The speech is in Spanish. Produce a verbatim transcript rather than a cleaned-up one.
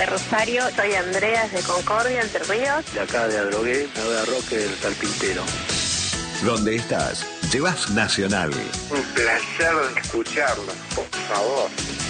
de Rosario. Soy Andrea de Concordia, Entre Ríos. De acá de Adrogué, me voy a Roque del Carpintero. ¿Dónde estás? Llevas Nacional. Un placer escucharlo, por favor.